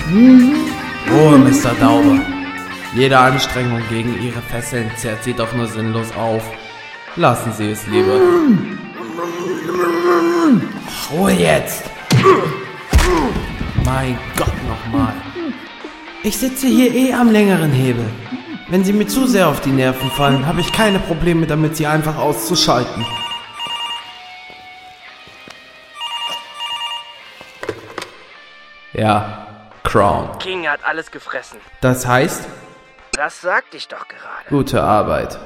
Ruhe, Mr. Dauber. Jede Anstrengung gegen Ihre Fesseln zehrt Sie doch nur sinnlos auf. Lassen Sie es lieber. Ruhe jetzt! Mein Gott, nochmal. Ich sitze hier am längeren Hebel. Wenn Sie mir zu sehr auf die Nerven fallen, habe ich keine Probleme damit, Sie einfach auszuschalten. Ja, Crown. King hat alles gefressen. Das heißt, Das sagte ich doch gerade. gute Arbeit.